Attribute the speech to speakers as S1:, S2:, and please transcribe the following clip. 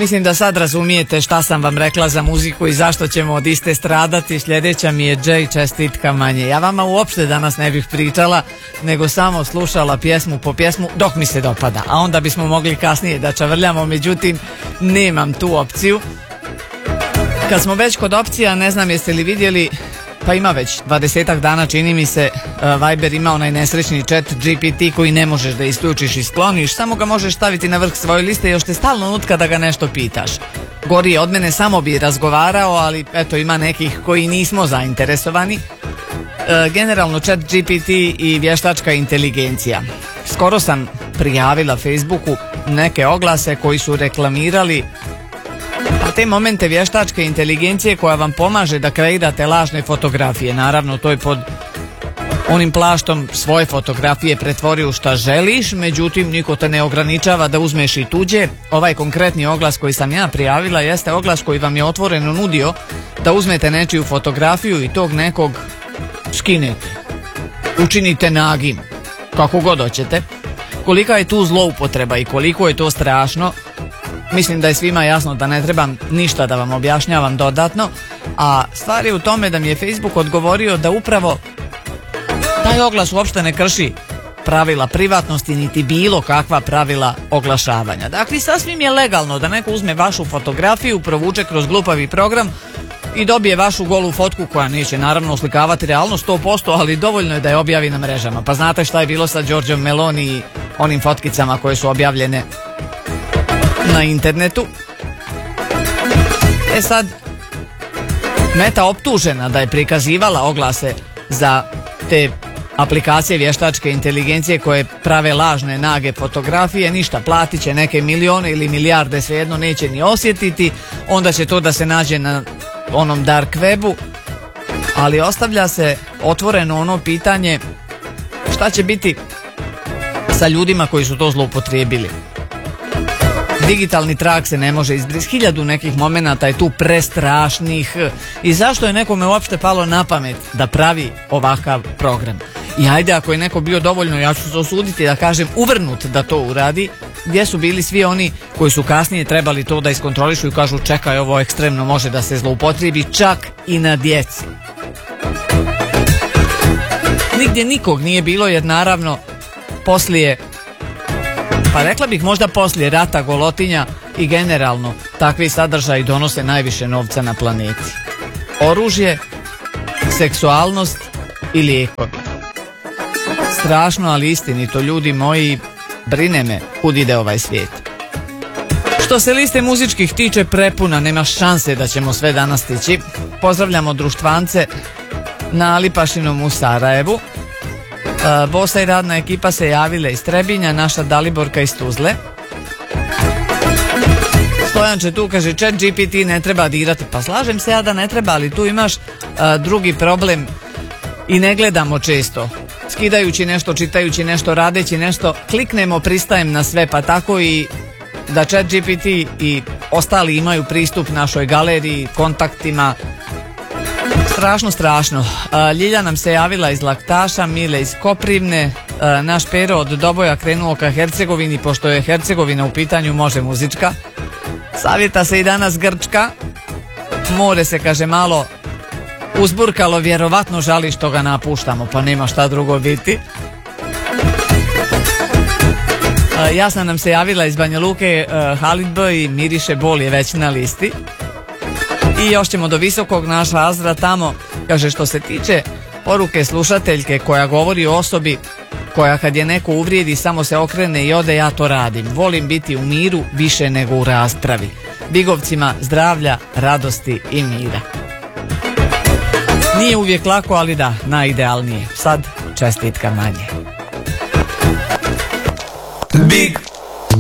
S1: Mislim da sad razumijete šta sam vam rekla za muziku i zašto ćemo od iste stradati. Sljedeća mi je Jay, čestitka manje. Ja vama uopšte danas ne bih pričala, nego samo slušala pjesmu po pjesmu dok mi se dopada. A onda bismo mogli kasnije da čavrljamo, međutim nemam tu opciju. Kad smo već kod opcija, ne znam jeste li vidjeli, pa ima već 20-ak dana čini mi se, Viber ima onaj nesrećni chat GPT koji ne možeš da isključiš i skloniš, samo ga možeš staviti na vrh svoje liste i još te stalno nutka da ga nešto pitaš. Gori je od mene, samo bi razgovarao, ali eto ima nekih koji nismo zainteresovani. Generalno chat GPT i vještačka inteligencija. Skoro sam prijavila Facebooku neke oglase koji su reklamirali te momente vještačke inteligencije koja vam pomaže da kreirate lažne fotografije. Naravno, to je pod onim plaštom svoje fotografije pretvori u šta želiš, međutim niko te ne ograničava da uzmeš i tuđe. Ovaj konkretni oglas koji sam ja prijavila jeste oglas koji vam je otvoreno nudio da uzmete nečiju fotografiju i tog nekog skinete, učinite nagim, kako god hoćete. Kolika je tu zloupotreba i koliko je to strašno, mislim da je svima jasno, da ne trebam ništa da vam objašnjavam dodatno, a stvar je u tome da mi je Facebook odgovorio da upravo taj oglas uopšte ne krši pravila privatnosti niti bilo kakva pravila oglašavanja. Dakle, sasvim je legalno da neko uzme vašu fotografiju, provuče kroz glupavi program i dobije vašu golu fotku koja neće naravno oslikavati realnost 100%, ali dovoljno je da je objavi na mrežama. Pa znate šta je bilo sa Giorgiom Meloni i onim fotkicama koje su objavljene na internetu. Sad, Meta optužena da je prikazivala oglase za te aplikacije vještačke inteligencije koje prave lažne nage fotografije, ništa, platit će neke milijone ili milijarde, svejedno neće ni osjetiti, onda će to da se nađe na onom dark webu, ali ostavlja se otvoreno ono pitanje šta će biti sa ljudima koji su to zloupotrijebili. Digitalni trag se ne može izbrisati, 1000 nekih momenata je tu prestrašnih i zašto je nekome uopšte palo na pamet da pravi ovakav program. I ajde, ako je neko bio dovoljno, ja ću se osuditi da kažem, uvrnut da to uradi, gdje su bili svi oni koji su kasnije trebali to da iskontrolišu i kažu čekaj, ovo ekstremno može da se zloupotrijebi čak i na djeci. Nigdje nikog nije bilo, jer naravno poslije, pa rekla bih možda poslije rata, golotinja i generalno takvi sadržaji donose najviše novca na planeti. Oružje, seksualnost i lijekovi. Strašno, ali istinito, ljudi moji, brine me kud ide ovaj svijet. Što se liste muzičkih tiče, prepuna, nema šanse da ćemo sve danas stići. Pozdravljamo društvance na Lipašinom u Sarajevu. Bosa i radna ekipa se javile iz Trebinja, naša Daliborka iz Tuzle. Stojanče tu kaže, chat GPT ne treba dirati. Pa slažem se ja da ne treba, ali tu imaš drugi problem i ne gledamo često. Skidajući nešto, čitajući nešto, radeći nešto, kliknemo, pristajem na sve, pa tako i da chat GPT i ostali imaju pristup našoj galeriji, kontaktima. Strašno. Ljilja nam se javila iz Laktaša, Mile iz Koprivne, naš Pero od Doboja krenuo ka Hercegovini, pošto je Hercegovina u pitanju, može muzička. Savjeta se i danas Grčka, more se, kaže, malo uzburkalo, vjerovatno žali što ga napuštamo, pa nema šta drugo biti. Jasna nam se javila iz Banja Luke, Halid B i Miriše bol je već na listi. I još ćemo do Visokog, naša Azra tamo, kaže, što se tiče poruke slušateljke koja govori o osobi koja kad je neko uvrijedi samo se okrene i ode, ja to radim. Volim biti u miru više nego u raspravi. Bigovcima zdravlja, radosti i mira. Nije uvijek lako, ali da, najidealnije. Sad čestitka manje.
S2: Big